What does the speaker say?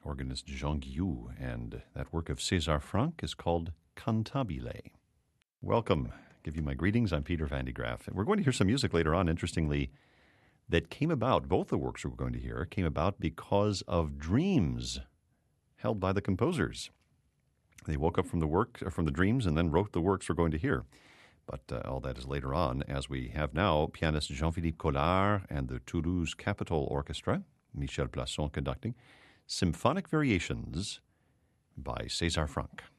organist Jean Guillou, and that work of César Franck is called Cantabile. Welcome. Give you my greetings. I'm Peter Van de Graaff. We're going to hear some music later on, interestingly, that came about, both the works we're going to hear, came about because of dreams held by the composers. They woke up from the dreams, and then wrote the works we're going to hear. But all that is later on, as we have now pianist Jean-Philippe Collard and the Toulouse Capitol Orchestra, Michel Plasson conducting, Symphonic Variations by César Franck.